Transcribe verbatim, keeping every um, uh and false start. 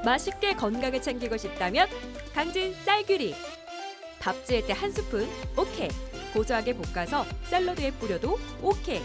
맛있게 건강을 챙기고 싶다면 강진 쌀귀리. 밥 지을 때 한 스푼 오케이. 고소하게 볶아서 샐러드에 뿌려도 오케이.